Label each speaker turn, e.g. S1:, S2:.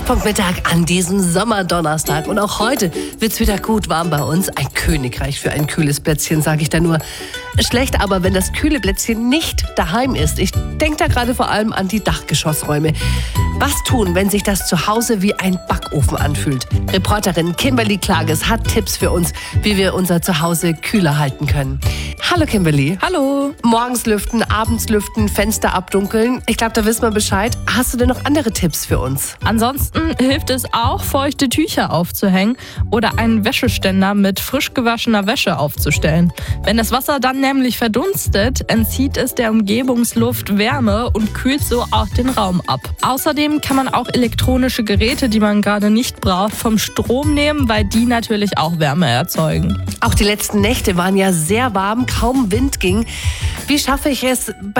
S1: Treffpunkt Mittag an diesem Sommerdonnerstag. Und auch heute wird's wieder gut warm bei uns. Ein Königreich für ein kühles Plätzchen, sage ich da nur. Schlecht aber, wenn das kühle Plätzchen nicht daheim ist. Ich denke da gerade vor allem an die Dachgeschossräume. Was tun, wenn sich das Zuhause wie ein Backofen anfühlt? Reporterin Kimberly Klages hat Tipps für uns, wie wir unser Zuhause kühler halten können. Hallo Kimberly.
S2: Hallo.
S1: Morgens lüften, abends lüften, Fenster abdunkeln. Ich glaube, da wissen wir Bescheid. Hast du denn noch andere Tipps für uns?
S2: Ansonsten hilft es auch, feuchte Tücher aufzuhängen oder einen Wäscheständer mit frisch gewaschener Wäsche aufzustellen. Wenn das Wasser dann nämlich verdunstet, entzieht es der Umgebungsluft Wärme und kühlt so auch den Raum ab. Außerdem kann man auch elektronische Geräte, die man gerade nicht braucht, vom Strom nehmen, weil die natürlich auch Wärme erzeugen.
S1: Auch die letzten Nächte waren ja sehr warm, kaum Wind ging. Wie schaffe ich es,